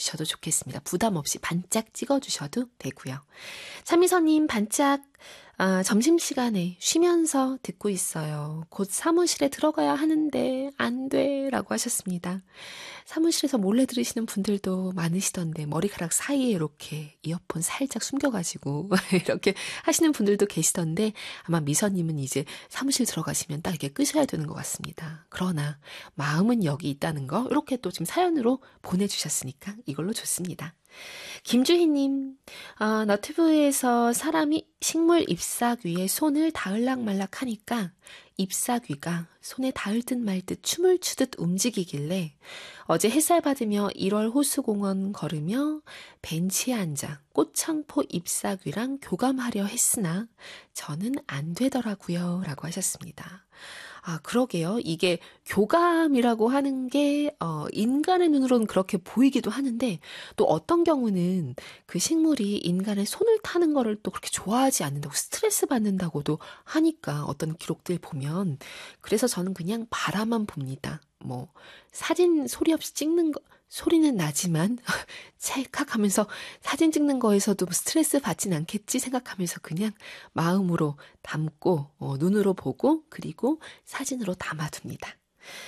찍어주셔도 좋겠습니다. 부담 없이 반짝 찍어주셔도 되고요. 차미선님 반짝 점심시간에 쉬면서 듣고 있어요. 곧 사무실에 들어가야 하는데 안 돼 라고 하셨습니다. 사무실에서 몰래 들으시는 분들도 많으시던데 머리카락 사이에 이렇게 이어폰 살짝 숨겨가지고 이렇게 하시는 분들도 계시던데 아마 미선님은 이제 사무실 들어가시면 딱 이렇게 끄셔야 되는 것 같습니다. 그러나 마음은 여기 있다는 거 이렇게 또 지금 사연으로 보내주셨으니까 이걸로 좋습니다. 김주희님, 너튜브에서 사람이 식물 잎사귀 위에 손을 닿을락말락 하니까 잎사귀가 손에 닿을 듯 말 듯 춤을 추듯 움직이길래 어제 햇살 받으며 1월 호수공원 걸으며 벤치에 앉아 꽃창포 잎사귀랑 교감하려 했으나 저는 안 되더라고요 라고 하셨습니다. 그러게요. 이게 교감이라고 하는 게 인간의 눈으로는 그렇게 보이기도 하는데 또 어떤 경우는 그 식물이 인간의 손을 타는 거를 또 그렇게 좋아하지 않는다고 스트레스 받는다고도 하니까 어떤 기록들 보면 그래서 저는 그냥 바라만 봅니다. 뭐 사진 소리 없이 찍는 거 소리는 나지만 찰칵하면서 사진 찍는 거에서도 스트레스 받진 않겠지 생각하면서 그냥 마음으로 담고 눈으로 보고 그리고 사진으로 담아둡니다.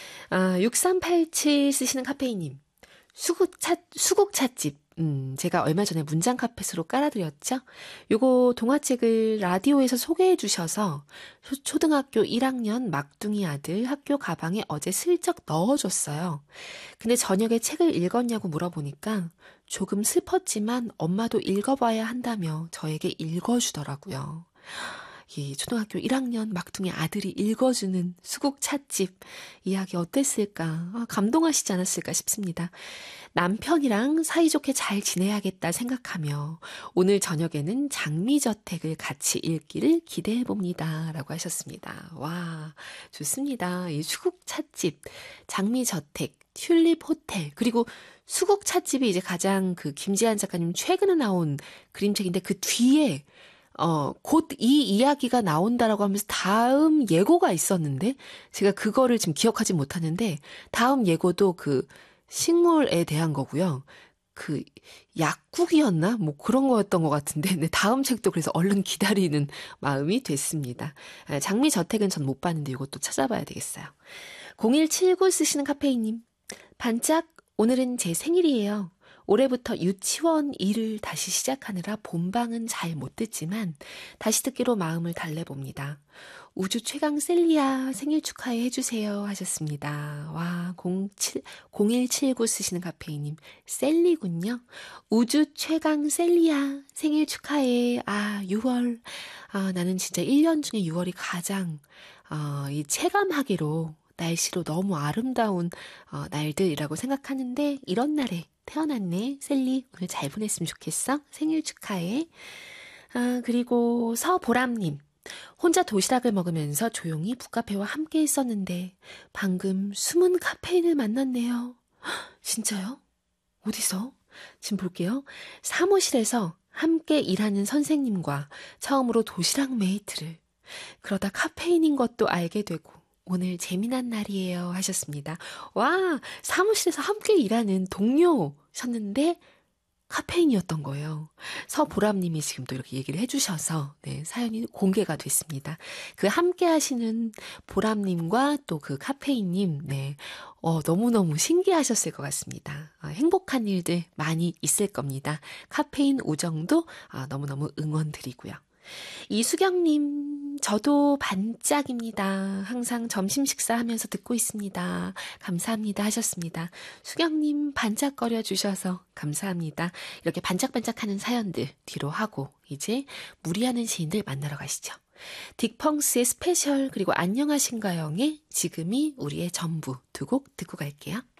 6387 쓰시는 카페이님. 수국찻집. 제가 얼마 전에 문장 카펫으로 깔아드렸죠? 요거 동화책을 라디오에서 소개해 주셔서 초등학교 1학년 막둥이 아들 학교 가방에 어제 슬쩍 넣어줬어요. 근데 저녁에 책을 읽었냐고 물어보니까 조금 슬펐지만 엄마도 읽어봐야 한다며 저에게 읽어주더라고요. 이 초등학교 1학년 막둥이 아들이 읽어주는 수국찻집 이야기 어땠을까? 감동하시지 않았을까 싶습니다. 남편이랑 사이좋게 잘 지내야겠다 생각하며 오늘 저녁에는 장미저택을 같이 읽기를 기대해봅니다. 라고 하셨습니다. 와, 좋습니다. 이 수국찻집, 장미저택, 튤립호텔, 그리고 수국찻집이 이제 가장 그 김지한 작가님 최근에 나온 그림책인데 그 뒤에 곧 이 이야기가 나온다라고 하면서 다음 예고가 있었는데, 제가 그거를 지금 기억하지 못하는데, 다음 예고도 그 식물에 대한 거고요. 그 약국이었나? 뭐 그런 거였던 것 같은데, 네, 다음 책도 그래서 얼른 기다리는 마음이 됐습니다. 장미저택은 전 못 봤는데 이것도 찾아봐야 되겠어요. 0179 쓰시는 카페이님. 반짝, 오늘은 제 생일이에요. 올해부터 유치원 일을 다시 시작하느라 본방은 잘 못 듣지만 다시 듣기로 마음을 달래봅니다. 우주 최강 셀리야 생일 축하해 해주세요 하셨습니다. 와, 0179 쓰시는 카페이님. 셀리군요. 우주 최강 셀리야 생일 축하해. 6월. 나는 진짜 1년 중에 6월이 가장 이 체감하기로 날씨로 너무 아름다운 날들이라고 생각하는데 이런 날에 태어났네. 셀리 오늘 잘 보냈으면 좋겠어. 생일 축하해. 그리고 서보람님. 혼자 도시락을 먹으면서 조용히 북카페와 함께 있었는데 방금 숨은 카페인을 만났네요. 진짜요? 어디서? 지금 볼게요. 사무실에서 함께 일하는 선생님과 처음으로 도시락 메이트를. 그러다 카페인인 것도 알게 되고 오늘 재미난 날이에요 하셨습니다. 와, 사무실에서 함께 일하는 동료셨는데 카페인이었던 거예요. 서보람님이 지금 또 이렇게 얘기를 해주셔서 네, 사연이 공개가 됐습니다. 그 함께 하시는 보람님과 또 그 카페인님 네, 너무너무 신기하셨을 것 같습니다. 행복한 일들 많이 있을 겁니다. 카페인 우정도 너무너무 응원드리고요. 이수경님, 저도 반짝입니다. 항상 점심 식사하면서 듣고 있습니다. 감사합니다 하셨습니다. 수경님 반짝거려 주셔서 감사합니다. 이렇게 반짝반짝하는 사연들 뒤로 하고 이제 무리하는 시인들 만나러 가시죠. 딕펑스의 스페셜 그리고 안녕하신가요의 지금이 우리의 전부 두 곡 듣고 갈게요.